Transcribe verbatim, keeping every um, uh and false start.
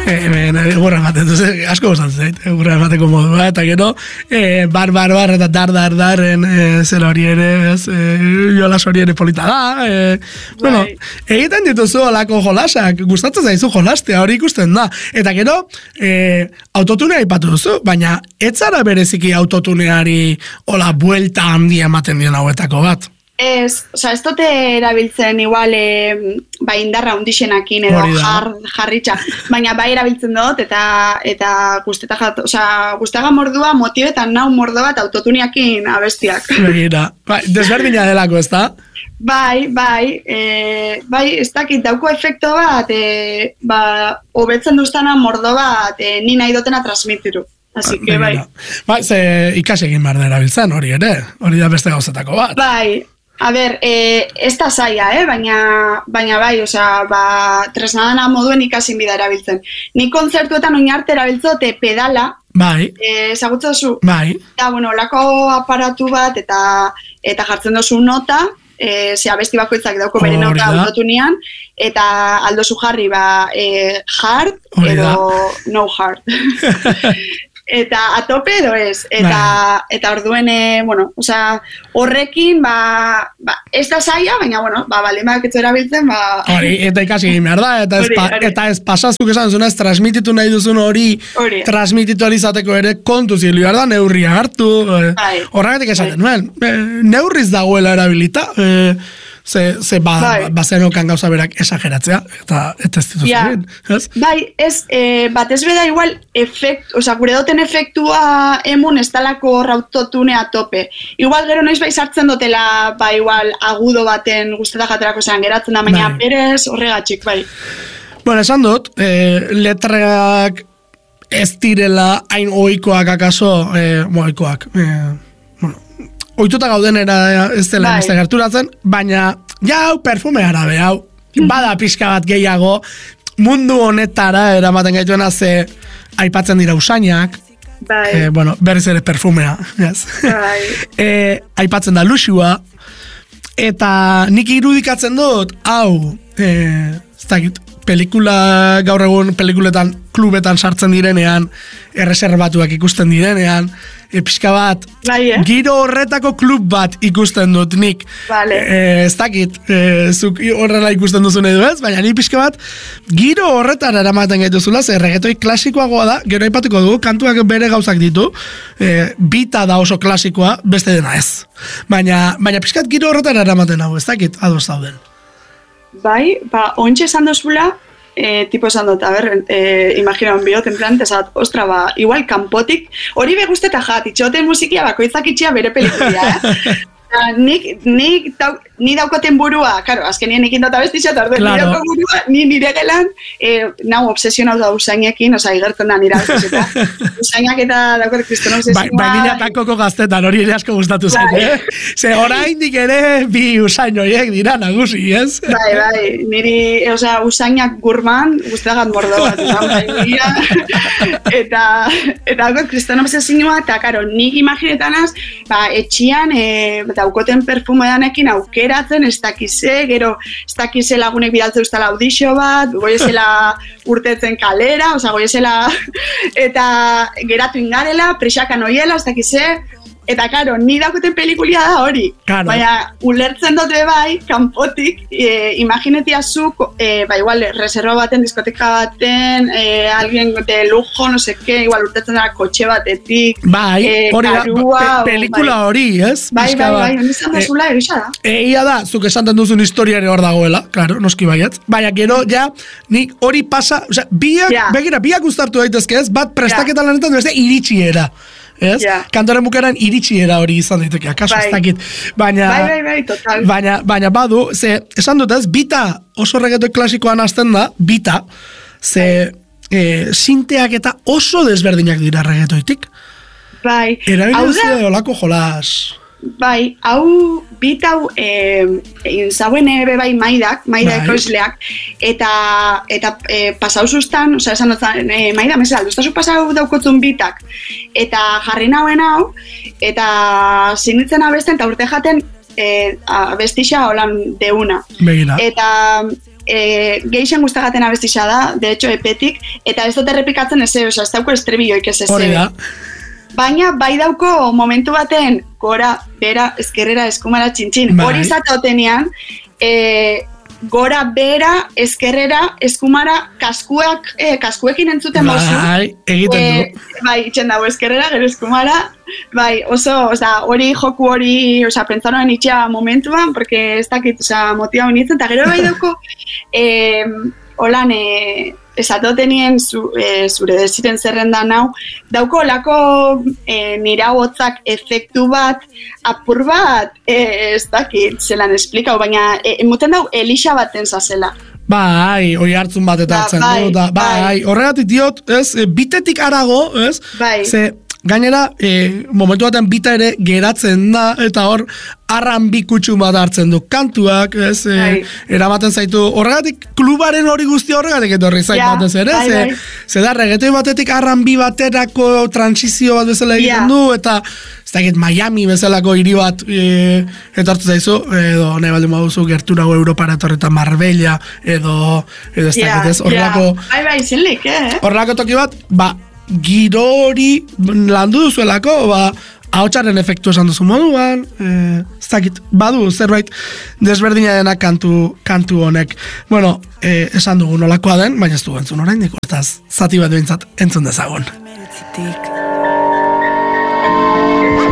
Egurra ematen duz, asko gozatzen zait, egurra emateko modua, eta gero, e, bar, bar, bar, eta dar, dar, darren, e, zer hori ere, ez, e, jolas hori ere polita da, e, bueno, egiten dituzu olako jolasak, gustatzen zaizu jolastea, hori ikusten da, eta gero, e, autotunea ipatu duzu, baina ez zara bereziki autotuneari hola buelta handia ematen dion hauetako bat. Ez, oza, ez dute erabiltzen igual e, ba indarra hundixenakin edo jar, jarritxa, baina bai erabiltzen dut eta eta guzteta jat, oza, guztega mordua motibetan nau mordo bat autotuniakin abestiak. Begira, bai, desberdina delako, ez da? Bai, bai, e, bai, ez dakit dauko efekto bat, e, ba, hobetzen duztana mordo bat, e, ni nahi dutena transmitiru. Así que bai. Bai, ze ikasi egin behar da erabiltzen, hori ere, hori da beste gauzetako bat. Bai, a ber, eh, ez da zaila, eh? baina, baina bai, osea, ba, tresnadana moduen ikasin bida erabiltzen. Ni kontzertuetan oinarte erabiltzote pedala, bai. Ezagutza eh, duzu? Bai. Eta, bueno, olako aparatu bat, eta eta jartzen duzu nota, eh, ze abesti bakoitzak dauko bere nota autotunian, eta aldozu jarri, ba, eh, hard, edo no hard. Eta a tope edo ez, eta, eta orduen, e, bueno, osea, horrekin, ba, ba, ez da zaila, baina, bueno, ba, baldin badakitzu erabiltzen, ba... Hori, eta ikasi egin behar da, eta ez, pa, eta ez pasazuk esan zuen, ez transmititu nahi duzun hori, transmititu alizateko ere kontu zilu behar da, neurria hartu, horregatik esaten, nuen, neurriz dagoela erabilita, e, ze, ze ba, bai. Bazenokan gauza berak esageratzea, eta ez dituzu ja. egin, ez? Bai, ez, e, bat ez beda igual, efekt, oza, gure doten efektua emun ez talako rautotunea tope. Igual gero noiz bai sartzen dutela, ba, igual, agudo baten guzteta jaterako zean geratzen da, baina bai. Berez horregatxik, bai. Bueno, esan dut, e, letrak ez direla hain oikoak akaso, e, oikoak, e, oituta gauden era ez dela bai. Beste gerturatzen, baina ja hau perfume arabe, hau bada pixka bat gehiago mundu honetara eramaten gaituena ze aipatzen dira usainak, bai. eh, bueno, berriz ere perfumea, yes. Bai. eh, aipatzen da luxua, eta nik irudikatzen dut, hau, eh, ez dakit, pelikula, gaur egun pelikuletan, klubetan sartzen direnean, erreserbatuak ikusten direnean, e, pixka bat, bai, eh? Giro horretako klub bat ikusten dut nik. Vale. E, ez dakit, e, zuk horrela ikusten duzu nahi du ez, baina ni pixka bat, giro horretan eramaten gaituzula, ze reggaetoi klasikoagoa da, gero aipatuko dugu, kantuak bere gauzak ditu, e, bita da oso klasikoa, beste dena ez. Baina, baina pixkat giro horretan eramaten hau, ez dakit, ados zauden. Bai, ba, ontsa esan dozula, e, tipo esan dut, a ber, e, imaginaon biot, en plan, tesat, ostra, ba, igual kanpotik, hori be guzteta jat, itxote musikia bakoitzak itxia bere pelikulia, eh? Nik, nik, dau, ni daukoten burua, karo, azkenien ikin dut abestitxa, eta orduan, claro. Ni dauko burua, ni nire gelan, eh, nau obsesionau da usainekin, oza, igertzen da nire abestitxa. Usainak eta daukot kriston obsesioa. Bai, bai nire takoko gaztetan, hori ere asko gustatu zen, eh? Ze oraindik ere bi usain horiek dira nagusi, ez? Bai, bai, niri, oza, usainak gurman, guztegat mordo bat, eta, eta daukot kriston obsesioa, eta, karo, nik imaginetanaz, ba, etxian, eh, daukoten perfume danekin aukeratzen, ez dakize, gero ez dakize lagunek bidaltze ustala audizio bat, goiezela urtetzen kalera, oza, goiezela, eta geratu ingarela, presakan oiela, ez dakize, eta karo, ni daukoten pelikulia da hori. Claro. Baina, ulertzen dut bai, kanpotik, e, imaginetia zuk, e, ba, igual, reserva baten, diskoteka baten, e, alguien de lujo, no sé qué, igual, urtetzen dara kotxe batetik. Bai, e, hori da, pe, pelikula bai. Hori, ez? Bai, bai, bai, bai, nizan da zula, erisa da. Egia da, zuk esanten duzun historiare hor dagoela, claro, noski baiat. Baina, gero, ja, nik hori pasa, osea, biak, ja. Begira, biak ustartu daitezke ez, bat prestaketa ja. Lanetan, beste iritsiera. Ez? Yeah. Kantoren bukaran iritsiera hori izan daiteke, akaso ez dakit. Baina, bai, bai, bai, total. Baina, baina badu, ze, esan dut ez, bita, oso reggaetoi klasikoan hasten da, bita, ze, e, sinteak eta oso desberdinak dira reggaetoitik. Bai. Erabiltzea da olako jolas. Bai, hau, bit hau, e, zauen ebe bai maidak, maida bai. Ekoizleak, eta, eta e, pasau zuztan, oza, esan dut, e, maida, mesela, duztazu pasau daukotzun bitak, eta jarri nauen hau, eta sinitzen abesten, eta urte jaten, e, abestixa holan deuna. Begira. Eta, e, geixen guztagaten abestisa da, de hecho, epetik, eta ez dut errepikatzen ez, oza, ez dauko estribilloik ez ez. Hori da. Baina bai dauko momentu baten gora, bera, eskerrera, eskumara, txintxin. Hori izateotenean, e, gora, bera, eskerrera, eskumara, kaskuak, eh, kaskuekin entzuten bozu. Bai, egiten du. E, bai, itxen dago, eskerrera, gero eskumara. Bai, oso, oza, hori joku hori, oza, pentsaroen itxea momentuan, porque ez dakit, oza, motiva benitzen, eta gero bai dauko, eh, holan, eh, esatotenien zu, e, zure desiren zerrendan hau, dauko olako e, nira hotzak efektu bat, apur bat, e, ez dakit, zelan esplikau, baina e, emuten dau Elixa baten zazela. Bai, oi hartzun bat eta hartzen bai, du, da, bai, bai. Horregatik diot, ez, bitetik arago, ez, bai. Ze, gainera, e, momentu batean bita ere geratzen da, eta hor, arran bikutxu bat hartzen du kantuak, ez, e, eramaten zaitu, horregatik, klubaren hori guzti horregatik etorri zait ja, batez ere, bai, ze, bai. ze da, regetoi batetik arran bi baterako transizio bat bezala egiten ja. du, eta, ez dakit, Miami bezalako hiri bat e, etortu zaizu, edo, nahi baldin baduzu, gerturago Europara etorri eta Marbella, edo, edo ez dakit, ez, horrelako, ja. bai, bai, zinlik, eh? Horrelako toki bat, ba, giro hori landu duzuelako, ba, ahotsaren efektu esan duzu moduan, eh, ez dakit, badu, zerbait desberdina denak kantu, kantu honek. Bueno, eh, esan dugu nolakoa den, baina ez du entzun orain, hortaz, zati bat behintzat entzun dezagun.